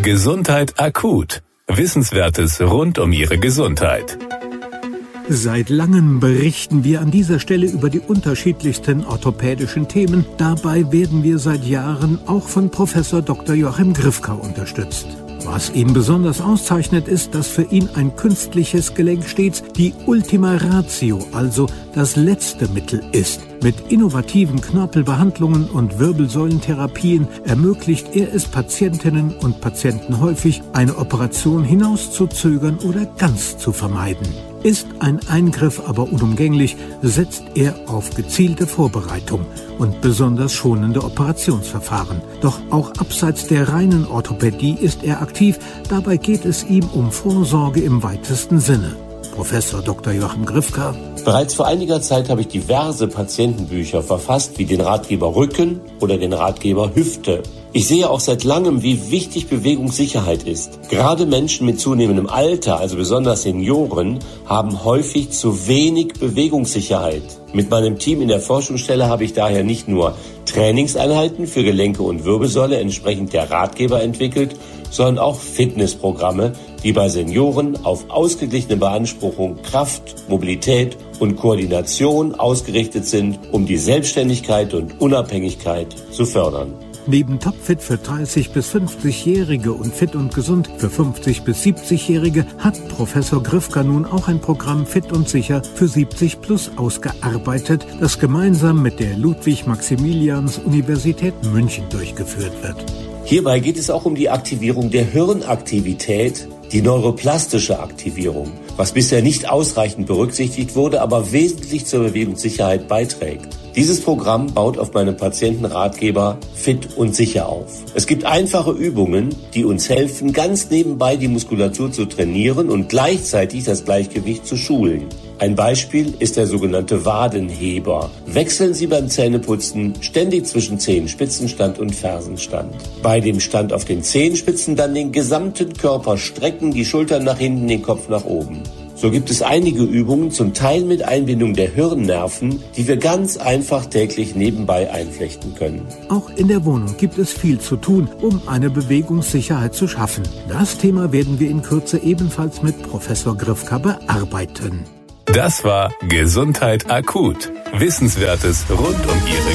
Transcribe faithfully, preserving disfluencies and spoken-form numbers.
Gesundheit akut. Wissenswertes rund um Ihre Gesundheit. Seit langem berichten wir an dieser Stelle über die unterschiedlichsten orthopädischen Themen. Dabei werden wir seit Jahren auch von Professor Doktor Joachim Grifka unterstützt. Was ihn besonders auszeichnet, ist, dass für ihn ein künstliches Gelenk stets die Ultima Ratio, also das letzte Mittel ist. Mit innovativen Knorpelbehandlungen und Wirbelsäulentherapien ermöglicht er es Patientinnen und Patienten häufig, eine Operation hinauszuzögern oder ganz zu vermeiden. Ist ein Eingriff aber unumgänglich, setzt er auf gezielte Vorbereitung und besonders schonende Operationsverfahren. Doch auch abseits der reinen Orthopädie ist er aktiv. Dabei geht es ihm um Vorsorge im weitesten Sinne. Professor Doktor Joachim Grifka. Bereits vor einiger Zeit habe ich diverse Patientenbücher verfasst, wie den Ratgeber Rücken oder den Ratgeber Hüfte. Ich sehe auch seit langem, wie wichtig Bewegungssicherheit ist. Gerade Menschen mit zunehmendem Alter, also besonders Senioren, haben häufig zu wenig Bewegungssicherheit. Mit meinem Team in der Forschungsstelle habe ich daher nicht nur Trainingseinheiten für Gelenke und Wirbelsäule entsprechend der Ratgeber entwickelt, sondern auch Fitnessprogramme, die bei Senioren auf ausgeglichene Beanspruchung, Kraft, Mobilität und Koordination ausgerichtet sind, um die Selbstständigkeit und Unabhängigkeit zu fördern. Neben Topfit für dreißig- bis fünfzigjährige und Fit und Gesund für fünfzig- bis siebzigjährige hat Professor Grifka nun auch ein Programm Fit und Sicher für siebzig plus ausgearbeitet, das gemeinsam mit der Ludwig-Maximilians-Universität München durchgeführt wird. Hierbei geht es auch um die Aktivierung der Hirnaktivität, die neuroplastische Aktivierung, was bisher nicht ausreichend berücksichtigt wurde, aber wesentlich zur Bewegungssicherheit beiträgt. Dieses Programm baut auf meinem Patientenratgeber Fit und Sicher auf. Es gibt einfache Übungen, die uns helfen, ganz nebenbei die Muskulatur zu trainieren und gleichzeitig das Gleichgewicht zu schulen. Ein Beispiel ist der sogenannte Wadenheber. Wechseln Sie beim Zähneputzen ständig zwischen Zehenspitzenstand und Fersenstand. Bei dem Stand auf den Zehenspitzen dann den gesamten Körper strecken, die Schultern nach hinten, den Kopf nach oben. So gibt es einige Übungen, zum Teil mit Einbindung der Hirnnerven, die wir ganz einfach täglich nebenbei einflechten können. Auch in der Wohnung gibt es viel zu tun, um eine Bewegungssicherheit zu schaffen. Das Thema werden wir in Kürze ebenfalls mit Professor Grifka bearbeiten. Das war Gesundheit akut. Wissenswertes rund um Ihre